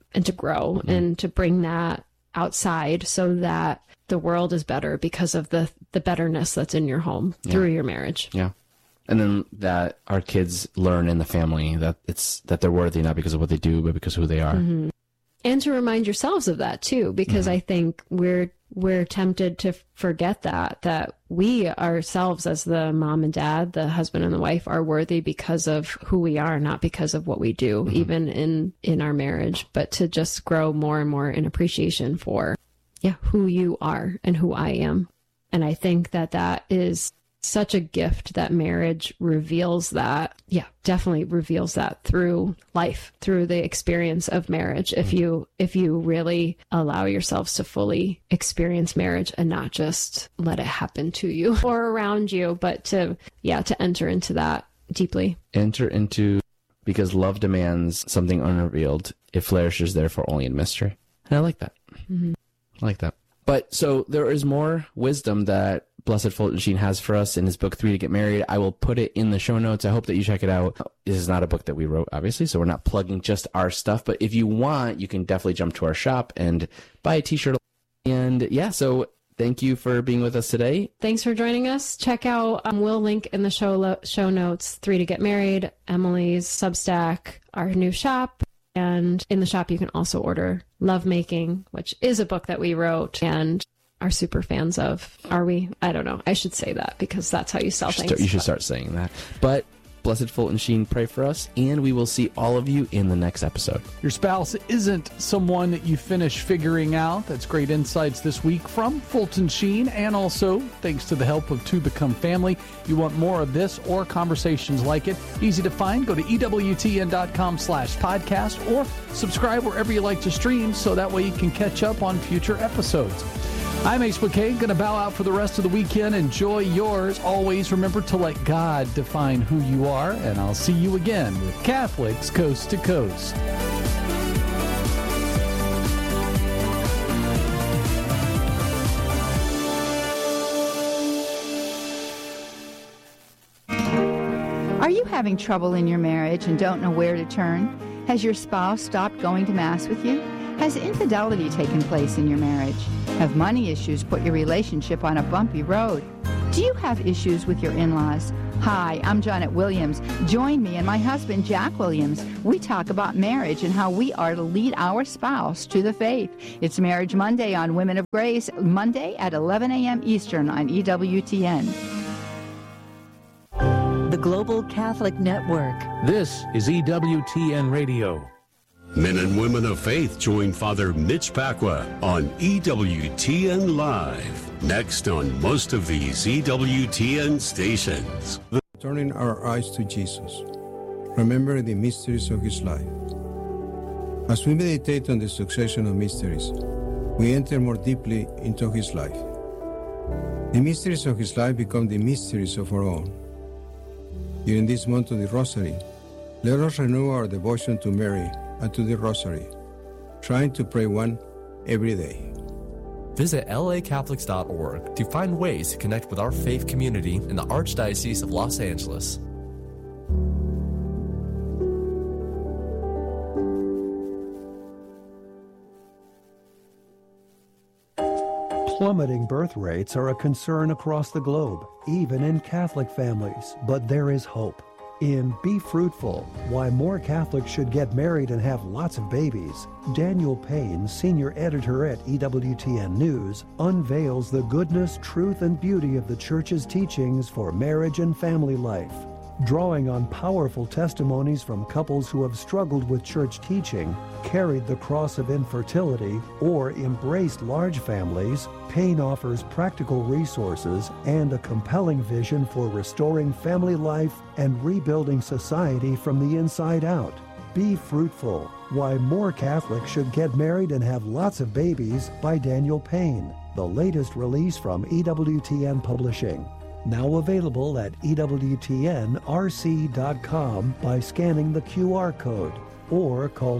grow and to bring that outside so that the world is better because of the betterness that's in your home through your marriage. Yeah. And then that our kids learn in the family that they're worthy, not because of what they do, but because of who they are. Mm-hmm. And to remind yourselves of that too, because I think we're tempted to forget that we ourselves as the mom and dad, the husband and the wife, are worthy because of who we are, not because of what we do, even in our marriage, but to just grow more and more in appreciation for who you are and who I am. And I think that is such a gift that marriage reveals that. Yeah, definitely reveals that through life, through the experience of marriage. If you really allow yourselves to fully experience marriage and not just let it happen to you or around you, but to enter into that deeply. Enter into, because love demands something unrevealed. It flourishes therefore only in mystery. And I like that. Mm-hmm. I like that. But so there is more wisdom that Blessed Fulton Sheen has for us in his book, 3 to Get Married. I will put it in the show notes. I hope that you check it out. This is not a book that we wrote, obviously, so we're not plugging just our stuff. But if you want, you can definitely jump to our shop and buy a t-shirt. And so thank you for being with us today. Thanks for joining us. Check out, we'll link in the show notes, 3 to Get Married, Emily's Substack, our new shop. And in the shop, you can also order Lovemaking, which is a book that we wrote and are super fans of. Are we? I don't know. I should say that because that's how you sell things. You should start saying that. But Blessed Fulton Sheen, pray for us, and we will see all of you in the next episode. Your spouse isn't someone that you finish figuring out. That's great insights this week from Fulton Sheen, and also thanks to the help of To Become Family. You want more of this or conversations like it? Easy to find. Go to EWTN.com/podcast or subscribe wherever you like to stream so that way you can catch up on future episodes. I'm Ace Bouquet, going to bow out for the rest of the weekend. Enjoy yours. Always remember to let God define who you are, and I'll see you again with Catholics Coast to Coast. having trouble in your marriage and don't know where to turn? Has your spouse stopped going to Mass with you? Has infidelity taken place in your marriage? Have money issues put your relationship on a bumpy road? Do you have issues with your in-laws? Hi, I'm Janet Williams. Join me and my husband, Jack Williams. We talk about marriage and how we are to lead our spouse to the faith. It's Marriage Monday on Women of Grace, Monday at 11 a.m. Eastern on EWTN. The Global Catholic Network. This is EWTN Radio. Men and women of faith join Father Mitch Pacwa on EWTN Live. Next on most of these EWTN stations. Turning our eyes to Jesus, remember the mysteries of his life. As we meditate on the succession of mysteries, we enter more deeply into his life. The mysteries of his life become the mysteries of our own. During this month of the Rosary, let us renew our devotion to Mary and to the Rosary, trying to pray one every day. Visit lacatholics.org to find ways to connect with our faith community in the Archdiocese of Los Angeles. Plummeting birth rates are a concern across the globe, even in Catholic families, but there is hope. In Be Fruitful, Why More Catholics Should Get Married and Have Lots of Babies, Daniel Payne, senior editor at EWTN News, unveils the goodness, truth, and beauty of the Church's teachings for marriage and family life. Drawing on powerful testimonies from couples who have struggled with church teaching, carried the cross of infertility, or embraced large families, Payne offers practical resources and a compelling vision for restoring family life and rebuilding society from the inside out. Be Fruitful, Why More Catholics Should Get Married and Have Lots of Babies by Daniel Payne, the latest release from EWTN Publishing. Now available at EWTNRC.com by scanning the QR code or call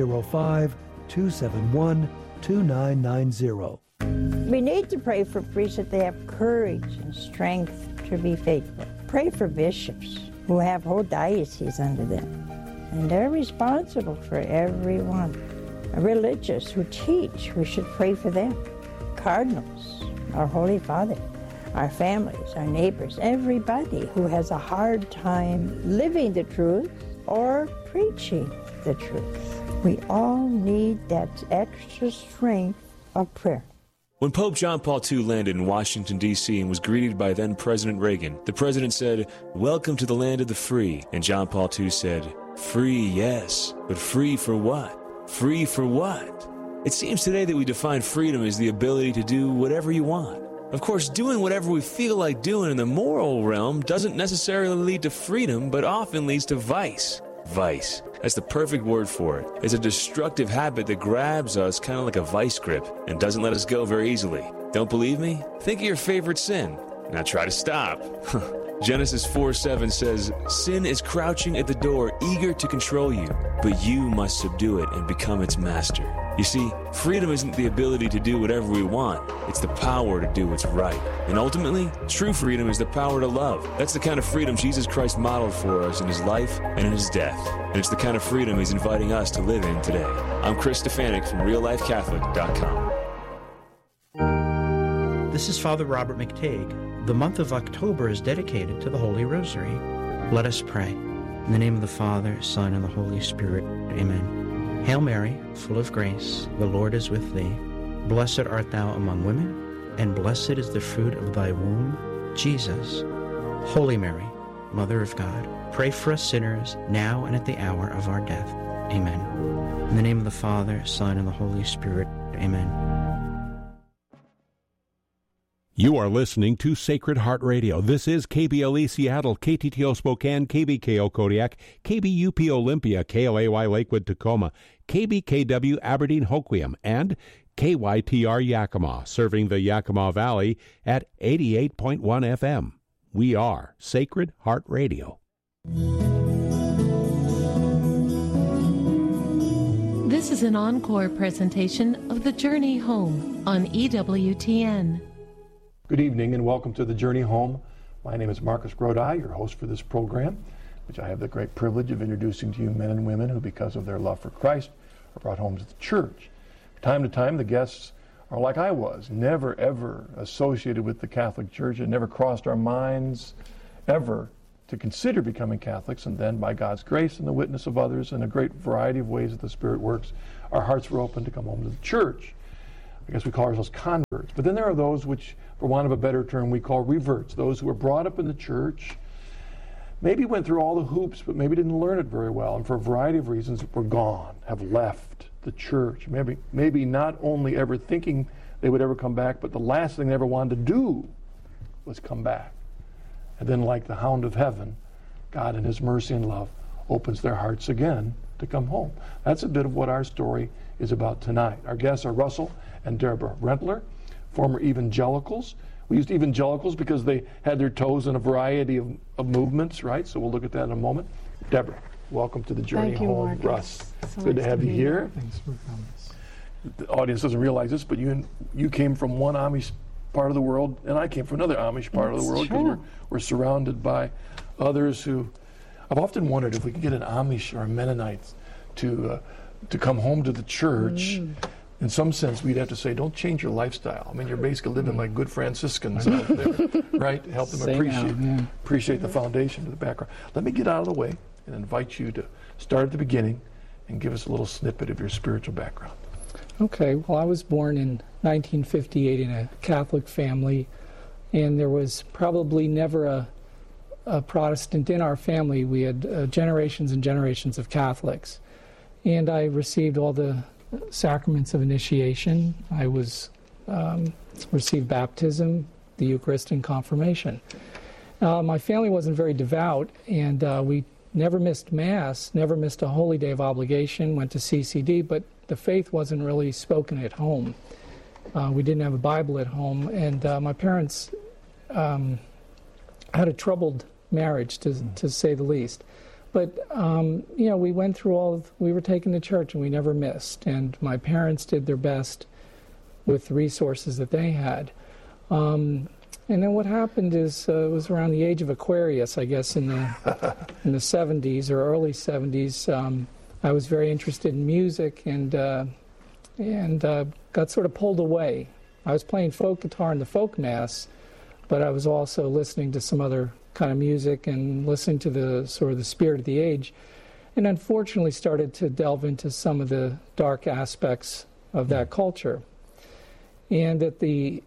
205-271-2990. We need to pray for priests that they have courage and strength to be faithful. Pray for bishops who have whole dioceses under them, and they're responsible for everyone. Religious who teach, we should pray for them. Cardinals, our Holy Father, our families, our neighbors, everybody who has a hard time living the truth or preaching the truth. We all need that extra strength of prayer. When Pope John Paul II landed in Washington, D.C. and was greeted by then-President Reagan, the president said, "Welcome to the land of the free." And John Paul II said, "Free, yes, but free for what? Free for what?" It seems today that we define freedom as the ability to do whatever you want. Of course, doing whatever we feel like doing in the moral realm doesn't necessarily lead to freedom, but often leads to vice. Vice. That's the perfect word for it. It's a destructive habit that grabs us kind of like a vice grip and doesn't let us go very easily. Don't believe me? Think of your favorite sin. Now try to stop. Genesis 4:7 says, "Sin is crouching at the door, eager to control you, but you must subdue it and become its master." You see, freedom isn't the ability to do whatever we want. It's the power to do what's right. And ultimately, true freedom is the power to love. That's the kind of freedom Jesus Christ modeled for us in his life and in his death. And it's the kind of freedom he's inviting us to live in today. I'm Chris Stefanik from RealLifeCatholic.com. This is Father Robert McTague. The month of October is dedicated to the Holy Rosary. Let us pray. In the name of the Father, Son, and the Holy Spirit. Amen. Hail Mary, full of grace, the Lord is with thee. Blessed art thou among women, and blessed is the fruit of thy womb, Jesus. Holy Mary, Mother of God, pray for us sinners, now and at the hour of our death. Amen. In the name of the Father, Son, and the Holy Spirit. Amen. You are listening to Sacred Heart Radio. This is KBLE Seattle, KTTO Spokane, KBKO Kodiak, KBUP Olympia, KLAY Lakewood Tacoma, KBKW Aberdeen Hoquiam, and KYTR Yakima, serving the Yakima Valley at 88.1 FM. We are Sacred Heart Radio. This is an encore presentation of The Journey Home on EWTN. Good evening and welcome to The Journey Home. My name is Marcus Grodi, your host for this program. which I have the great privilege of introducing to you men and women who, because of their love for Christ, are brought home to the church. From time to time, the guests are like I was, never ever associated with the Catholic Church. It never crossed our minds ever to consider becoming Catholics, and then by God's grace and the witness of others and a great variety of ways that the Spirit works, our hearts were open to come home to the church. I guess we call ourselves converts. But then there are those which, for want of a better term, we call reverts, those who were brought up in the church, maybe went through all the hoops, but maybe didn't learn it very well, and for a variety of reasons were gone, have left the church. Maybe not only ever thinking they would ever come back, but the last thing they ever wanted to do was come back. And then, like the hound of heaven, God in his mercy and love opens their hearts again to come home. That's a bit of what our story is about tonight. Our guests are Russell and Deborah Rentler, former evangelicals. We used evangelicals because they had their toes in a variety of movements, right? So we'll look at that in a moment. Deborah, welcome to the Journey Home. Marcus. Russ, So good to nice have you here. Thanks for coming. The audience doesn't realize this, but you came from one Amish part of the world, and I came from another Amish part of the world, because we're surrounded by others who. I've often wondered if we could get an Amish or a Mennonite to come home to the church. In some sense, we'd have to say, don't change your lifestyle. I mean, you're basically living like good Franciscans out there, right? Help them appreciate the foundation of the background. Let me get out of the way and invite you to start at the beginning and give us a little snippet of your spiritual background. Okay, well, I was born in 1958 in a Catholic family, and there was probably never a Protestant in our family. We had generations and generations of Catholics. And I received all the sacraments of initiation. I received baptism, the Eucharist, and confirmation. My family wasn't very devout, and we never missed Mass, never missed a holy day of obligation, went to CCD, but the faith wasn't really spoken at home. We didn't have a Bible at home, and my parents had a troubled marriage, to say the least. But, we went through we were taken to church, and we never missed. And my parents did their best with the resources that they had. And then what happened is, it was around the age of Aquarius, I guess, in the 70s or early 70s. I was very interested in music and got sort of pulled away. I was playing folk guitar in the folk mass, but I was also listening to some other kind of music and listening to the sort of the spirit of the age, and unfortunately started to delve into some of the dark aspects of that culture. And at the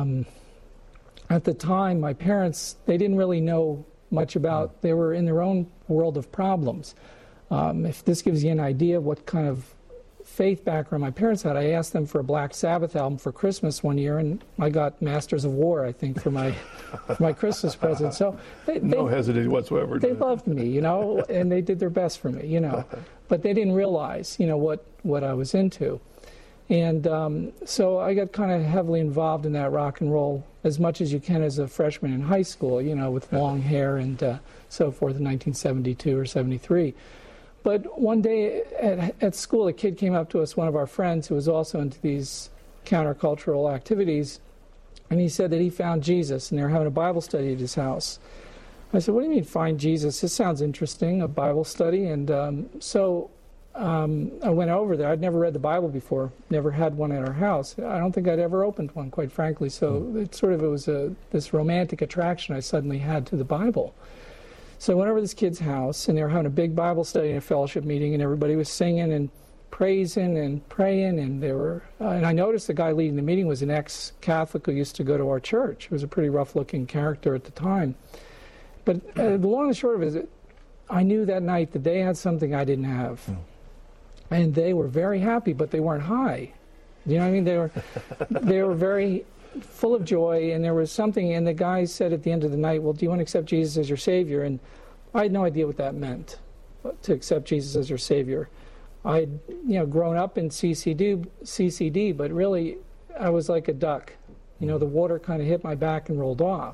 time, my parents, they didn't really know much about, they were in their own world of problems. If this gives you an idea of what kind of faith background my parents had, I asked them for a Black Sabbath album for Christmas one year, and I got Masters of War, I think, for my Christmas present. So no hesitation whatsoever. They loved me, and they did their best for me, but they didn't realize, what I was into. And so I got kind of heavily involved in that rock and roll as much as you can as a freshman in high school, with long hair and so forth in 1972 or 73. But one day at school, a kid came up to us, one of our friends who was also into these countercultural activities, and he said that he found Jesus, and they were having a Bible study at his house. I said, what do you mean, find Jesus? This sounds interesting, a Bible study. And so I went over there. I'd never read the Bible before, never had one at our house. I don't think I'd ever opened one, quite frankly. So it was this romantic attraction I suddenly had to the Bible. So I went over to this kid's house, and they were having a big Bible study and a fellowship meeting, and everybody was singing and praising and praying, and they were. And I noticed the guy leading the meeting was an ex-Catholic who used to go to our church. He was a pretty rough-looking character at the time. But the long and short of it is, I knew that night that they had something I didn't have, and they were very happy, but they weren't high. You know what I mean? They were very full of joy, and there was something, and the guy said at the end of the night, well, do you want to accept Jesus as your Savior? And I had no idea what that meant, to accept Jesus as your Savior. I'd grown up in CCD, but really I was like a duck. The water kind of hit my back and rolled off,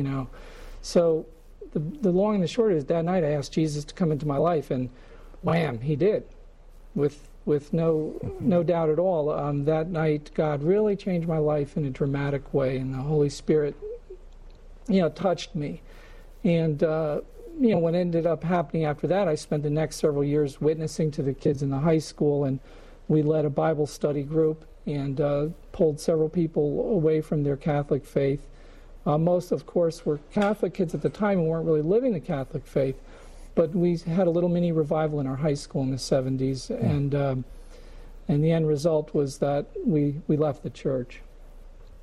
So the long and the short is, that night I asked Jesus to come into my life, and wham, he did, with no doubt at all. That night, God really changed my life in a dramatic way, and the Holy Spirit, touched me. And what ended up happening after that, I spent the next several years witnessing to the kids in the high school, and we led a Bible study group and pulled several people away from their Catholic faith. Most, of course, were Catholic kids at the time and weren't really living the Catholic faith, but we had a little mini revival in our high school in the 70s, and the end result was that we left the church.